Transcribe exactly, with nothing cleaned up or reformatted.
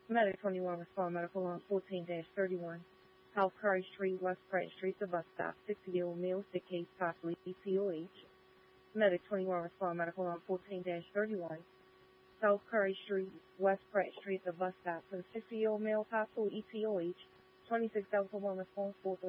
Medic twenty-one, respond medical on fourteen thirty-one. South Curry Street, West Pratt Street, the bus stop, sixty-year-old male, sick case, possibly E P O H. Medic twenty-one, respond medical on fourteen thirty-one. South Curry Street, West Pratt Street, the bus stop, for the sixty-year-old male, possible E P O H. twenty-six Delta one, response four three.